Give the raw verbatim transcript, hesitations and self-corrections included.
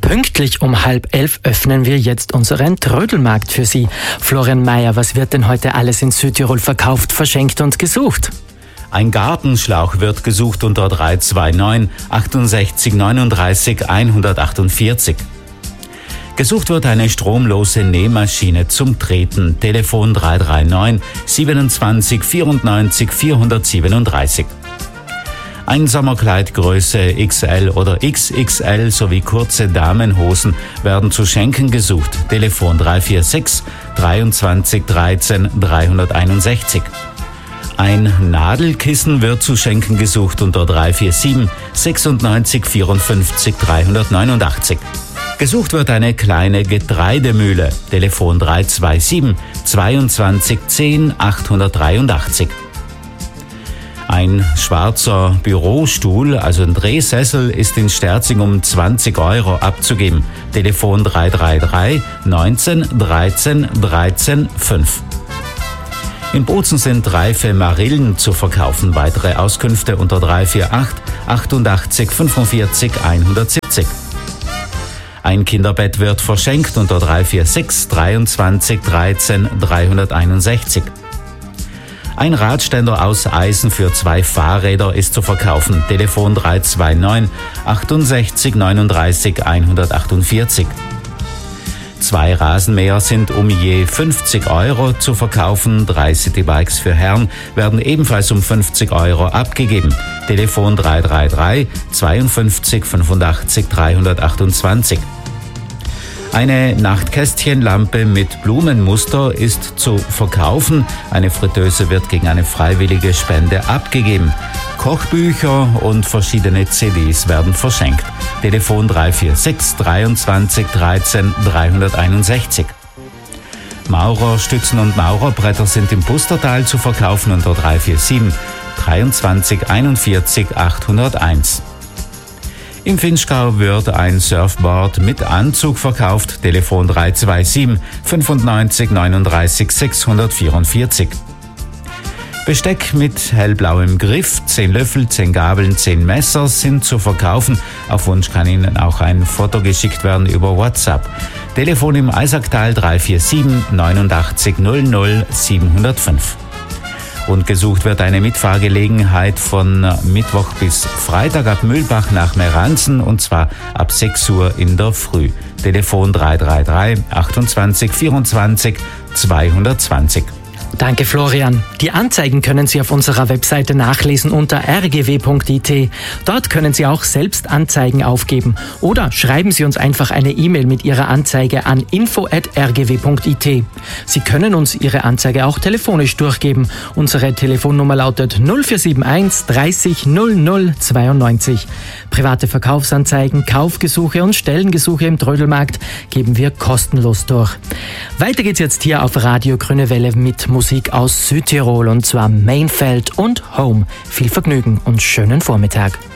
Pünktlich um halb elf öffnen wir jetzt unseren Trödelmarkt für Sie. Florian Mayer, was wird denn heute alles in Südtirol verkauft, verschenkt und gesucht? Ein Gartenschlauch wird gesucht unter drei zwei neun achtundsechzig neununddreißig hundertachtundvierzig. Gesucht wird eine stromlose Nähmaschine zum Treten. Telefon drei drei neun siebenundzwanzig vierundneunzig vierhundertsiebenunddreißig. Ein Sommerkleid Größe X L oder X X L sowie kurze Damenhosen werden zu schenken gesucht. Telefon drei vier sechs dreiundzwanzig dreizehn dreihunderteinundsechzig. Ein Nadelkissen wird zu schenken gesucht unter drei vier sieben sechsundneunzig vierundfünfzig dreihundertneunundachtzig. Gesucht wird eine kleine Getreidemühle. Telefon drei zwei sieben zweiundzwanzig zehn achthundertdreiundachtzig. Ein schwarzer Bürostuhl, also ein Drehsessel, ist in Sterzing um zwanzig Euro abzugeben. Telefon drei drei drei neunzehn dreizehn dreizehn fünf. In Bozen sind reife Marillen zu verkaufen. Weitere Auskünfte unter drei vier acht achtundachtzig fünfundvierzig hundertsiebzig. Ein Kinderbett wird verschenkt unter drei vier sechs dreiundzwanzig dreizehn dreihunderteinundsechzig. Ein Radständer aus Eisen für zwei Fahrräder ist zu verkaufen. Telefon drei zwei neun achtundsechzig neununddreißig hundertachtundvierzig. Zwei Rasenmäher sind um je fünfzig Euro zu verkaufen. Drei Citybikes für Herren werden ebenfalls um fünfzig Euro abgegeben. Telefon drei drei drei zweiundfünfzig fünfundachtzig dreihundertachtundzwanzig. Eine Nachtkästchenlampe mit Blumenmuster ist zu verkaufen. Eine Fritteuse wird gegen eine freiwillige Spende abgegeben. Kochbücher und verschiedene C Ds werden verschenkt. Telefon drei vier sechs dreiundzwanzig dreizehn dreihunderteinundsechzig. Maurerstützen und Maurerbretter sind im Pustertal zu verkaufen unter drei vier sieben dreiundzwanzig einundvierzig achthunderteins. Im Vinschgau wird ein Surfboard mit Anzug verkauft. Telefon drei zwei sieben fünfundneunzig neununddreißig sechshundertvierundvierzig. Besteck mit hellblauem Griff, zehn Löffel, zehn Gabeln, zehn Messer sind zu verkaufen. Auf Wunsch kann Ihnen auch ein Foto geschickt werden über WhatsApp. Telefon im Eisacktal drei vier sieben neunundachtzig null null siebenhundertfünf. Und gesucht wird eine Mitfahrgelegenheit von Mittwoch bis Freitag ab Mühlbach nach Meranzen und zwar ab sechs Uhr in der Früh. Telefon drei drei drei achtundzwanzig vierundzwanzig zweihundertzwanzig. Danke, Florian. Die Anzeigen können Sie auf unserer Webseite nachlesen unter r g w punkt i t. Dort können Sie auch selbst Anzeigen aufgeben oder schreiben Sie uns einfach eine E-Mail mit Ihrer Anzeige an info at r g w punkt i t. Sie können uns Ihre Anzeige auch telefonisch durchgeben. Unsere Telefonnummer lautet null vier sieben eins dreißig null null zweiundneunzig. Private Verkaufsanzeigen, Kaufgesuche und Stellengesuche im Trödelmarkt geben wir kostenlos durch. Weiter geht's jetzt hier auf Radio Grüne Welle mit Musik aus Südtirol und zwar Mainfeld und Home. Viel Vergnügen und schönen Vormittag.